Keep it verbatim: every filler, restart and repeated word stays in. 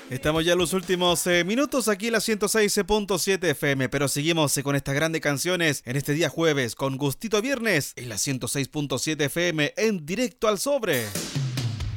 Estamos ya en los últimos eh, minutos aquí en la ciento seis punto siete F M, pero seguimos eh, con estas grandes canciones en este día jueves con Gustito Viernes en la ciento seis punto siete F M en Directo al Sobre.